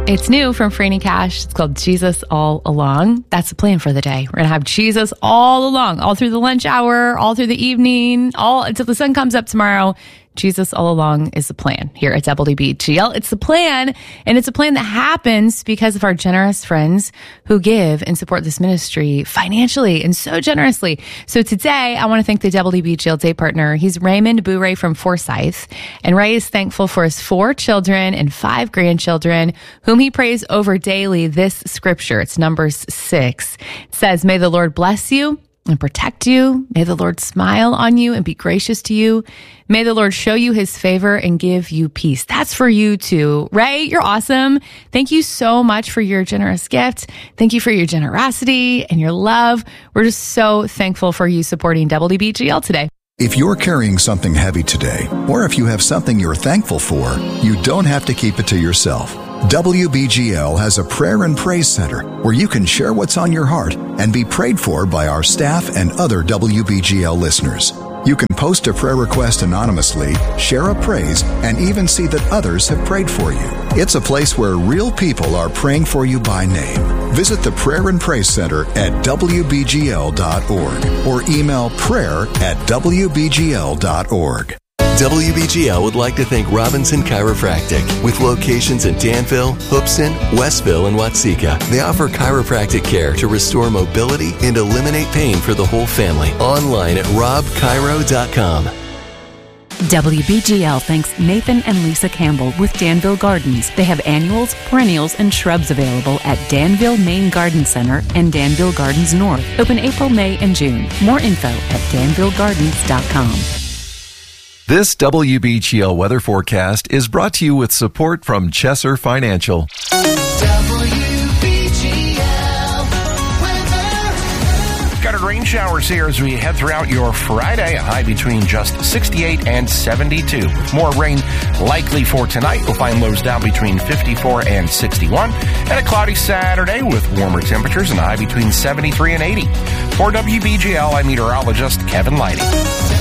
It's new from Franny Cash. It's called Jesus All Along. That's the plan for the day. We're going to have Jesus all along, all through the lunch hour, all through the evening, all until the sun comes up tomorrow. Jesus all along is the plan here at WBGL. It's the plan, and it's a plan that happens because of our generous friends who give and support this ministry financially and so generously. So today, I want to thank the WBGL day partner. He's Raymond Bouray from Forsyth, and Ray is thankful for his 4 children and 5 grandchildren, whom he prays over daily. This scripture, it's Numbers 6. It says, "May the Lord bless you and protect you. May the Lord smile on you and be gracious to you. May the Lord show you his favor and give you peace." That's for you too. Ray, you're awesome. Thank you so much for your generous gift. Thank you for your generosity and your love. We're just so thankful for you supporting WBGL today. If you're carrying something heavy today, or if you have something you're thankful for, you don't have to keep it to yourself. WBGL has a prayer and praise center where you can share what's on your heart and be prayed for by our staff and other WBGL listeners. You can post a prayer request anonymously, share a praise, and even see that others have prayed for you. It's a place where real people are praying for you by name. Visit the Prayer and Praise Center at WBGL.org or email prayer@WBGL.org. WBGL would like to thank Robinson Chiropractic. With locations in Danville, Hoopson, Westville, and Watseka, they offer chiropractic care to restore mobility and eliminate pain for the whole family. Online at robchiro.com. WBGL thanks Nathan and Lisa Campbell with Danville Gardens. They have annuals, perennials, and shrubs available at Danville Main Garden Center and Danville Gardens North. Open April, May, and June. More info at danvillegardens.com. This WBGL weather forecast is brought to you with support from Chesser Financial. Scattered rain showers here as we head throughout your Friday, a high between just 68 and 72. With more rain likely for tonight, we'll find lows down between 54 and 61. And a cloudy Saturday with warmer temperatures and a high between 73 and 80. For WBGL, I'm meteorologist Kevin Lighty.